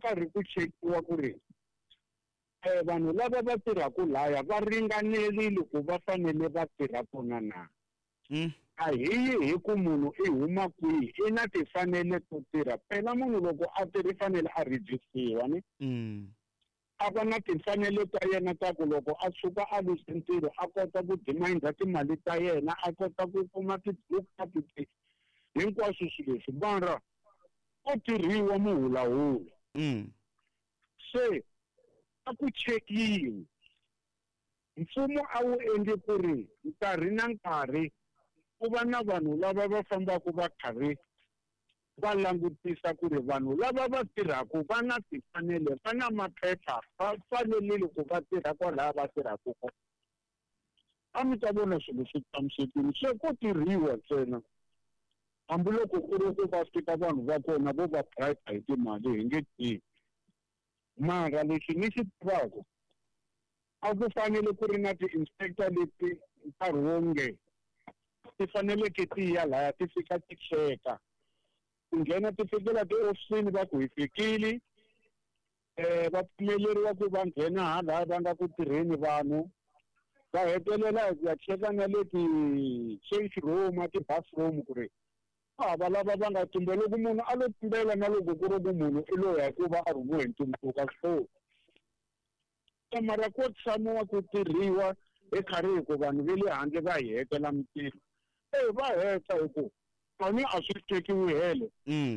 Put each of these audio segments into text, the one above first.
karhi ku chekiwa ku ri vanhu lava va tirhaka laya va ringanerile ku va fanele va tirha kona na. A hi ku munhu I huma kwihi I na timfanelo to tirha phela munhu loko a tirha I fanele a register ni a va na timfanelo ta yena ta ku loko a suka a lwisa ntirho a kota ku demand timali ta yena a kota ku kuma ti-book ta hinkwaswo swilo leswi mara o tirhiwa muhulahula se a ku chekiwe mfumo a wu endli ku ri nkarhi na nkarhi ku va na vanhu lava va fambaka va karhi va langutisa ku ri vanhu lava va tirhaka va na timfanelo va na maphepha va fanelile ku va tirha kwalaha va tirhaka kona. A mi ta vona swilo swi tshamisekile se ku tirhiwa ntsena hambiloko ku ri ku va fika vanhu va kona vo va price hi timali hi nge tivi mara lexi ni xi tivaka a ku fanele ku ri na ti-inspector leti nkarhi wonge ti faneleke ti ya laya ti fika ti cheka ku nghena ti fikela tiofisini va ku hi fikile va pfumeleriwa ku va nghena hala va nga ku tirheni vanhu va hetelela ya cheka na le ti-change room ti-bathroom ku ri va lava va nga tumbela loko munhu a lo tumbela na loko ku ri ku munhu I loya ku va a rhumiwe hi ntumbuluka swo mara ko tshamiwa ku tirhiwa karhi ku vanhu ve le handle va hi hetela mintirho va heta hi ku tani a swi tekiwi hele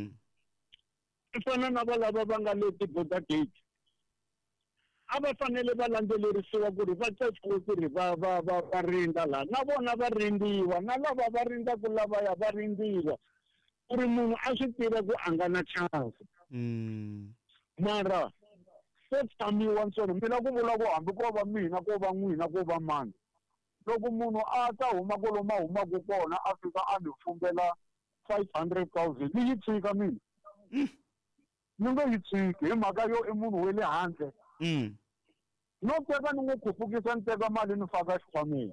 I fana na valava va nga le ti-border gate a va fanele va landzelerisiwa ku ri va tekiwe ku ri va rinda laha na vona va rindiwa na lava va rindzaku lavaya va rindiwa ku ri munhu a swi tiva ku a nga na chance mara se tshamiwa ntsena mina ku vula ku hambi ko va mina ko va n'wina ko va mani loko munhu a ta huma kwalomu a humaka kona a fika a ni fumbela 500,000 ni yi tshika mina ni nge yi tshiki hi mhaka yo I munhu wa le handle no teka ni n'wi khupukisa ni teka mali ni faka xikhwameni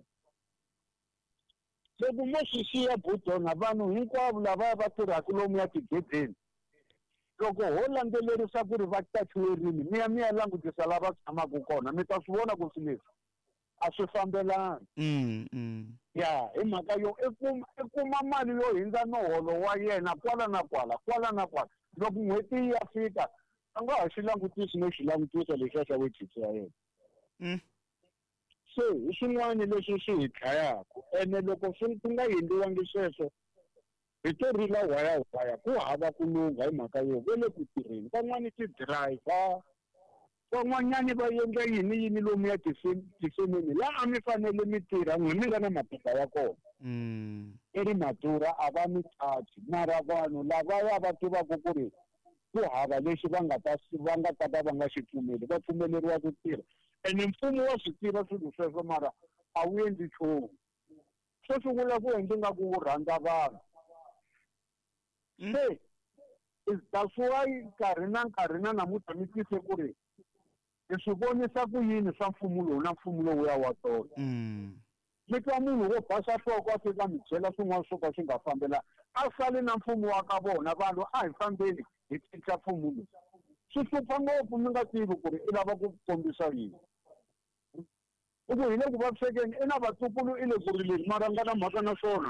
loko mo swi xiya budona vanhu hinkwavo lava va tirhaka lomu ya tigedeni loko ho landzelerisa ku ri va tachiwerini mi ya langutisa lava tshamaka kona mi ta swi vona ku swi leswi a swi fambelani ya hi mhaka yo I kuma mali yo hindza noholo wa yena kwala na kwala loko n'hweti ya fika a nga ha xi langutisi no xi langutisa lexiya xa wethisi ya yena se hi swin'wana leswi swi hi dlayaka ene loko ku nga endliwangi sweswo hi to rila waya ku hava ku lungha hi mhaka yo ve le ku tirheni van'wani ti-driver van'wanyani va endla yini lomu ya tifemeni laha a mi fanele mi tirha n'we mi nga na maphepha ya kona ri madura a va mi qachi mara vanhu lavaya va tivaka ku ri ku hava lexi va nga ta va nga xi pfumeli va pfumeleriwa ku tirha ene mfumo wa swi tiva swilo sweswo mara a wu endli nchumu swo sungula ku endli nga ku wu rhandza vanhu se that's why nkarhi na namuntlha mi tise ku ri hi swi vonisa ku yini swa mfumo lowu na mfumo lowuya wa tona mi twa munhu wo basa nhloko a fika mi byela swin'wana swo ka swi nga fambela a sale na mfumo wa ka vona vanhu a hi fambeni hi cinca mfumo lowu swi hlupha ngopfu mi nga tivi ku ri I lava ku kombisa yini I ku hi le ku vavisekeni I na vatukulu I le ku rileni mara nga na mhaka na swona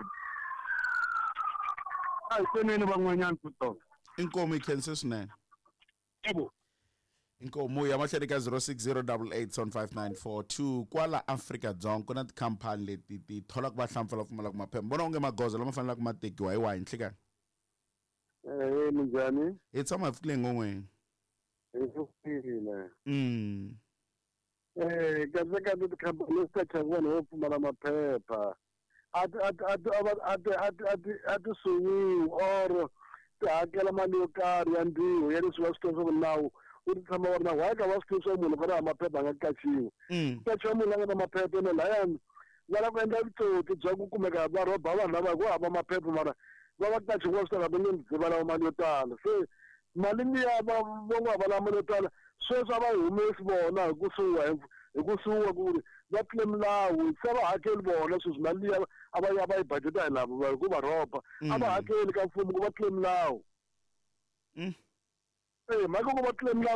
a hi pfuneni van'wanyana ku tona inkomo ikhense swinene yebo inkomo ya mahlweni ka 0608875942 kwala Afrika-Dzonga ku na tikhampani leti ti tholaka vahlampfa lava pfumalaka maphepha vona onge magoza lama fanelaka ma tekiwa hi wahi nhlikani minjhani hi tshama hi fikile ngongweni hi fikile kahle tikhampani leti ta chaka vanhu vo pfumala maphepha a ti sunyiwi or ti hakela mali yo karhi ya ndzilo ya leswi va swi tiva swa nawu u ti tshama va ri na why ka va swi tiva swa munhu ku ri hava maphepha a nga kachiwi kachiwa munhu a nga na maphepha ene layani va lava ku endla vutsotsi bya ku kumeka va rhoba vanhu lava ku hava maphepha mara va va kachi wa swi tala va nge ndzi va lava mali yo tala se mali liya va va lava mali yo tala sweswo a va humesi vona hi kusuwa ku ri va tlule milawu se va hakeli vona sweswi mali liya a va yi budgeta hi lava hi ku va rhoba a va hakeli ka mfumo ku va tlule milawu mhaka ku va tlule milawu